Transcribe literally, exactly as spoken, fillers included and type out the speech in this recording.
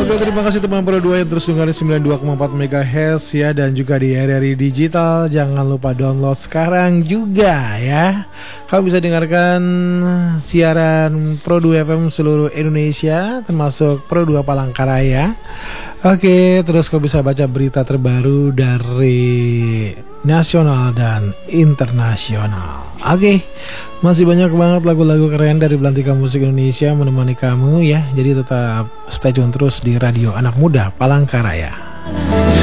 Oke, terima kasih teman Pro dua yang terus dengerin sembilan puluh dua koma empat megahertz ya, dan juga di R R I Digital. Jangan lupa download sekarang juga ya. Kamu bisa dengarkan siaran Pro dua F M seluruh Indonesia, termasuk Pro dua Palangkaraya. Oke, terus kau bisa baca berita terbaru dari nasional dan internasional. Oke, masih banyak banget lagu-lagu keren dari Belantika Musik Indonesia menemani kamu ya. Jadi tetap stay tune terus di Radio Anak Muda Palangkaraya.